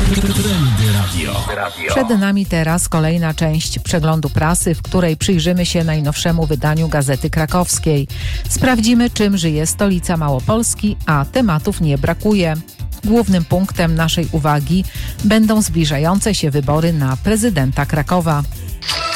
Trendy Radio. Przed nami teraz kolejna część przeglądu prasy, w której przyjrzymy się najnowszemu wydaniu Gazety Krakowskiej. Sprawdzimy, czym żyje stolica Małopolski, a tematów nie brakuje. Głównym punktem naszej uwagi będą zbliżające się wybory na prezydenta Krakowa.